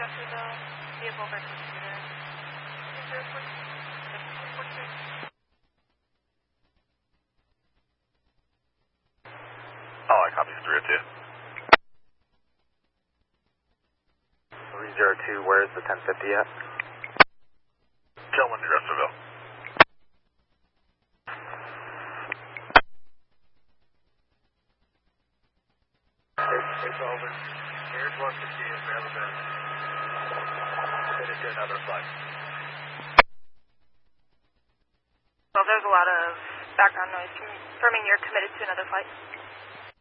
Jeffersonville, vehicle registered. 2042. Oh, I copy 302. 302, where is the 1050 at? Gentleman, Jeffersonville. It's over. Here's 150 availability. Committed to another flight. Well, there's a lot of background noise confirming you're committed to another flight.